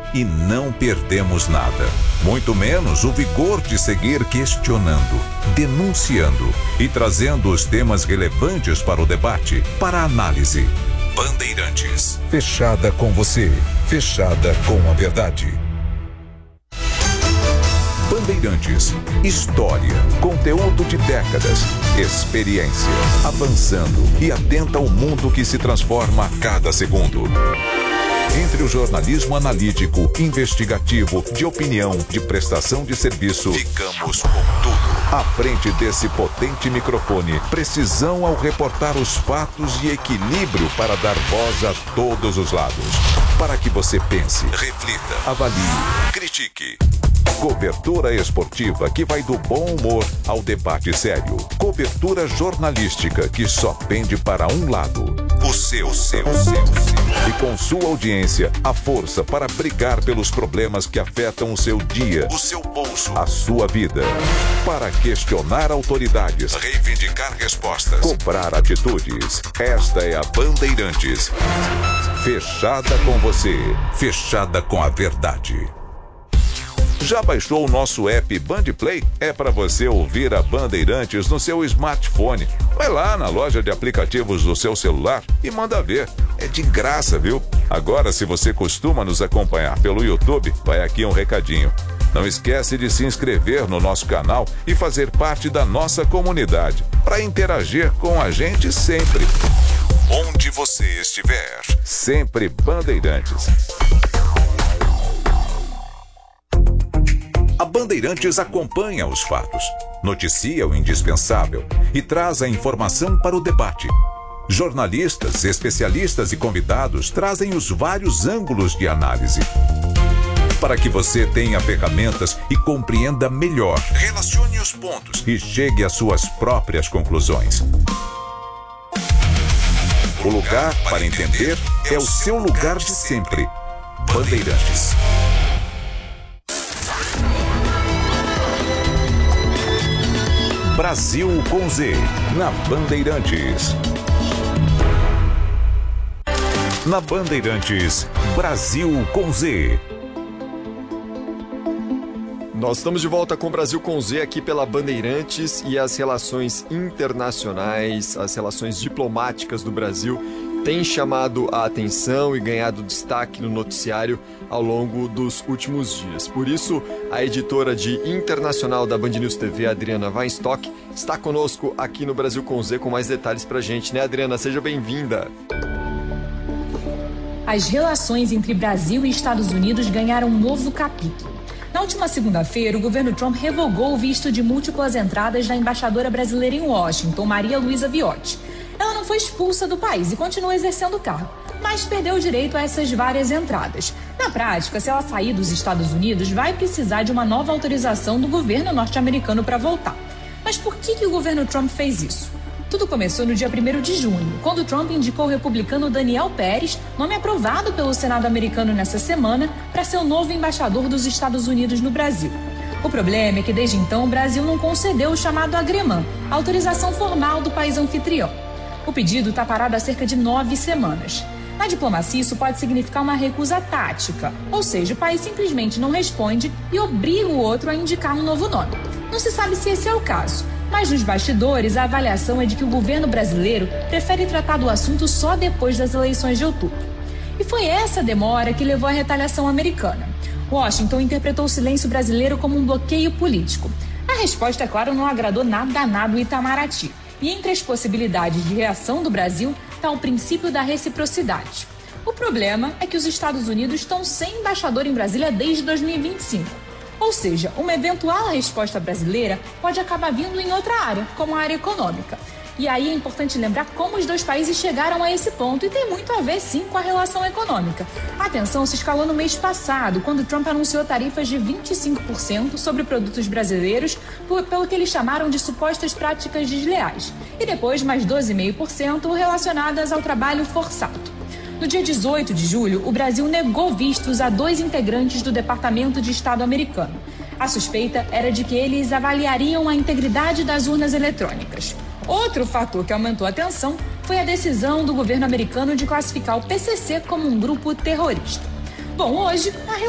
e não perdemos nada. Muito menos o vigor de seguir questionando, denunciando e trazendo os temas relevantes para o debate, para a análise. Bandeirantes. Fechada com você. Fechada com a verdade. Bandeirantes. História. Conteúdo de décadas. Experiência. Avançando e atenta ao mundo que se transforma a cada segundo. Entre o jornalismo analítico, investigativo, de opinião, de prestação de serviço, ficamos com tudo. À frente desse potente microfone, precisão ao reportar os fatos e equilíbrio para dar voz a todos os lados. Para que você pense, reflita, avalie, critique. Cobertura esportiva que vai do bom humor ao debate sério. Cobertura jornalística que só pende para um lado. O seu. E com sua audiência, a força para brigar pelos problemas que afetam o seu dia, o seu bolso, a sua vida. Para questionar autoridades, reivindicar respostas, cobrar atitudes. Esta é a Bandeirantes. Fechada com você. Fechada com a verdade. Já baixou o nosso app Bandplay? É para você ouvir a Bandeirantes no seu smartphone. Vai lá na loja de aplicativos do seu celular e manda ver. É de graça, viu? Agora, se você costuma nos acompanhar pelo YouTube, vai aqui um recadinho. Não esquece de se inscrever no nosso canal e fazer parte da nossa comunidade, para interagir com a gente sempre. Onde você estiver, sempre Bandeirantes. A Bandeirantes acompanha os fatos, noticia o indispensável e traz a informação para o debate. Jornalistas, especialistas e convidados trazem os vários ângulos de análise. Para que você tenha ferramentas e compreenda melhor, relacione os pontos e chegue às suas próprias conclusões. O lugar para entender é o seu lugar de sempre. Bandeirantes. Brasil com Z, na Bandeirantes. Na Bandeirantes, Brasil com Z. Nós estamos de volta com Brasil com Z aqui pela Bandeirantes e as relações internacionais, as relações diplomáticas do Brasil têm chamado a atenção e ganhado destaque no noticiário ao longo dos últimos dias. Por isso, a editora de internacional da Band News TV, Adriana Weinstock, está conosco aqui no Brasil com Z com mais detalhes pra gente, né, Adriana? Seja bem-vinda. As relações entre Brasil e Estados Unidos ganharam um novo capítulo. Na última segunda-feira, o governo Trump revogou o visto de múltiplas entradas da embaixadora brasileira em Washington, Maria Luísa Viotti. Ela não foi expulsa do país e continua exercendo o cargo, mas perdeu o direito a essas várias entradas. Na prática, se ela sair dos Estados Unidos, vai precisar de uma nova autorização do governo norte-americano para voltar. Mas por que o governo Trump fez isso? Tudo começou no dia 1º de junho, quando Trump indicou o republicano Daniel Pérez, nome aprovado pelo Senado americano nessa semana, para ser o novo embaixador dos Estados Unidos no Brasil. O problema é que desde então o Brasil não concedeu o chamado agrément, a autorização formal do país anfitrião. O pedido está parado há cerca de 9 semanas. Na diplomacia, isso pode significar uma recusa tática, ou seja, o país simplesmente não responde e obriga o outro a indicar um novo nome. Não se sabe se esse é o caso, mas nos bastidores a avaliação é de que o governo brasileiro prefere tratar do assunto só depois das eleições de outubro. E foi essa demora que levou à retaliação americana. Washington interpretou o silêncio brasileiro como um bloqueio político. A resposta, é claro, não agradou nada o Itamaraty. E entre as possibilidades de reação do Brasil está o princípio da reciprocidade. O problema é que os Estados Unidos estão sem embaixador em Brasília desde 2025. Ou seja, uma eventual resposta brasileira pode acabar vindo em outra área, como a área econômica. E aí é importante lembrar como os dois países chegaram a esse ponto e tem muito a ver, sim, com a relação econômica. A tensão se escalou no mês passado, quando Trump anunciou tarifas de 25% sobre produtos brasileiros pelo que eles chamaram de supostas práticas desleais. E depois mais 12,5% relacionadas ao trabalho forçado. No dia 18 de julho, o Brasil negou vistos a 2 integrantes do Departamento de Estado americano. A suspeita era de que eles avaliariam a integridade das urnas eletrônicas. Outro fator que aumentou a tensão foi a decisão do governo americano de classificar o PCC como um grupo terrorista. Bom, hoje, a